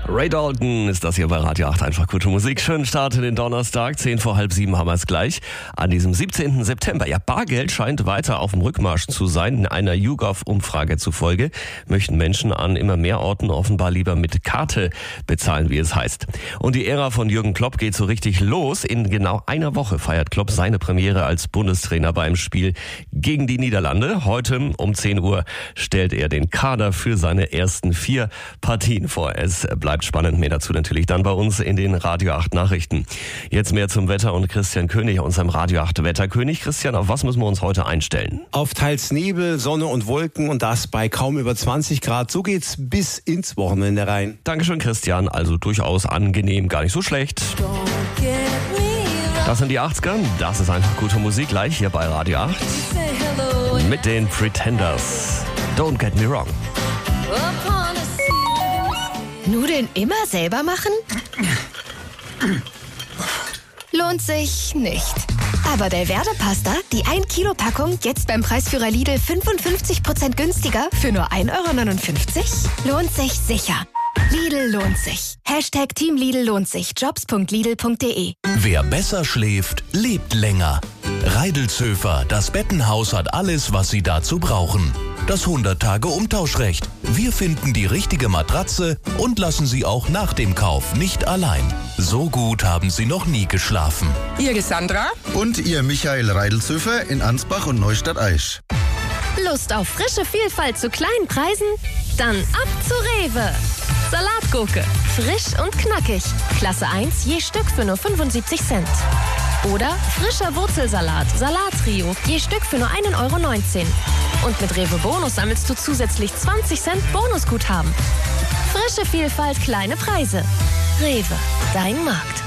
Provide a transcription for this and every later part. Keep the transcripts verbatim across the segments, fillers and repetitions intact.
Ray Dalton ist das hier bei Radio acht. Einfach gute Musik. Schönen Start in den Donnerstag. Zehn vor halb sieben haben wir es gleich. An diesem siebzehnten September. Ja, Bargeld scheint weiter auf dem Rückmarsch zu sein. In einer YouGov-Umfrage zufolge möchten Menschen an immer mehr Orten offenbar lieber mit Karte bezahlen, wie es heißt. Und die Ära von Jürgen Klopp geht so richtig los. In genau einer Woche feiert Klopp seine Premiere als Bundestrainer beim Spiel gegen die Niederlande. Heute um zehn Uhr stellt er den Kader für seine ersten vier Partien vor. Es bleibt spannend, mehr dazu natürlich dann bei uns in den Radio acht Nachrichten. Jetzt mehr zum Wetter und Christian König, unserem Radio acht Wetterkönig. Christian, auf was müssen wir uns heute einstellen? Auf teils Nebel, Sonne und Wolken und das bei kaum über zwanzig Grad. So geht's bis ins Wochenende rein. Dankeschön, Christian. Also durchaus angenehm, gar nicht so schlecht. Das sind die achtziger. Das ist einfach gute Musik gleich hier bei Radio acht. Mit den Pretenders. Don't get me wrong. Nudeln immer selber machen? Lohnt sich nicht. Aber Delverde Pasta, die ein Kilo Packung, jetzt beim Preisführer Lidl fünfundfünfzig Prozent günstiger für nur ein Euro neunundfünfzig? Lohnt sich sicher. Lidl lohnt sich. Hashtag Team Lidl lohnt sich. jobs punkt lidl punkt de. Wer besser schläft, lebt länger. Reidelzöfer, das Bettenhaus hat alles, was Sie dazu brauchen. Das hundert-Tage-Umtauschrecht. Wir finden die richtige Matratze und lassen Sie auch nach dem Kauf nicht allein. So gut haben Sie noch nie geschlafen. Ihr Sandra und ihr Michael Reidelzöfer in Ansbach und Neustadt-Aisch. Lust auf frische Vielfalt zu kleinen Preisen? Dann ab zu Rewe. Salatgurke, frisch und knackig. Klasse eins je Stück für nur fünfundsiebzig Cent. Oder frischer Wurzelsalat, Salattrio, je Stück für nur ein Euro neunzehn. Und mit Rewe Bonus sammelst du zusätzlich zwanzig Cent Bonusguthaben. Frische Vielfalt, kleine Preise. Rewe, dein Markt.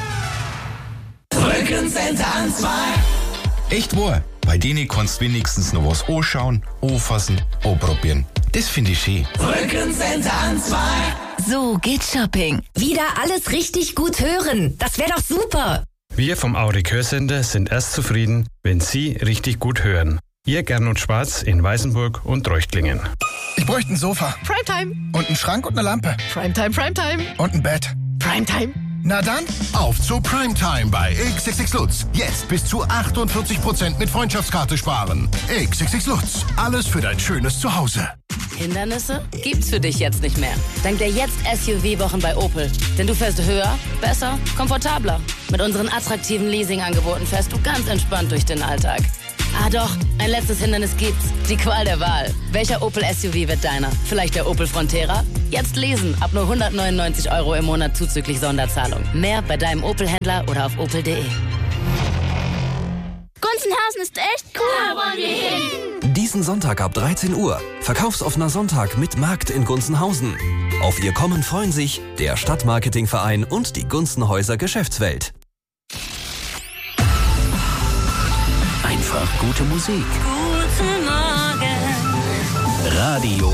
Rückencenter an zwei. Echt wahr, bei denen kannst du wenigstens noch was anschauen, anfassen, anprobieren. Das finde ich schön. Rückencenter an zwei. So geht Shopping. Wieder alles richtig gut hören. Das wäre doch super. Wir vom Aurik Hörsender sind erst zufrieden, wenn Sie richtig gut hören. Ihr Gernot Schwarz in Weißenburg und Treuchtlingen. Ich bräuchte ein Sofa. Primetime. Und einen Schrank und eine Lampe. Primetime, Primetime. Und ein Bett. Primetime. Na dann, auf zu Primetime bei X X X Lutz. Jetzt bis zu achtundvierzig Prozent mit Freundschaftskarte sparen. X X X Lutz. Alles für dein schönes Zuhause. Hindernisse gibt's für dich jetzt nicht mehr. Dank der Jetzt-S U V-Wochen bei Opel. Denn du fährst höher, besser, komfortabler. Mit unseren attraktiven Leasing-Angeboten fährst du ganz entspannt durch den Alltag. Ah doch, ein letztes Hindernis gibt's. Die Qual der Wahl. Welcher Opel S U V wird deiner? Vielleicht der Opel Frontera? Jetzt lesen. Ab nur hundertneunundneunzig Euro im Monat zuzüglich Sonderzahlung. Mehr bei deinem Opel-Händler oder auf opel punkt de. Gunzenhausen ist echt cool. Da wollen wir hin. Diesen Sonntag ab dreizehn Uhr. Verkaufsoffener Sonntag mit Markt in Gunzenhausen. Auf Ihr Kommen freuen sich der Stadtmarketingverein und die Gunzenhäuser Geschäftswelt. Einfach gute Musik. Guten Morgen. Radio